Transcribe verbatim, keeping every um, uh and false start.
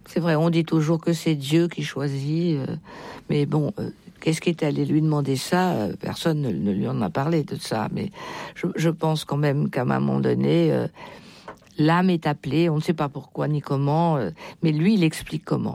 C'est vrai, on dit toujours que c'est Dieu qui choisit, euh, mais bon, euh, qu'est-ce qui est allé lui demander ça? euh, Personne ne, ne lui en a parlé de ça, mais je, je pense quand même qu'à un moment donné, euh, l'âme est appelée, on ne sait pas pourquoi ni comment, euh, mais lui, il explique comment.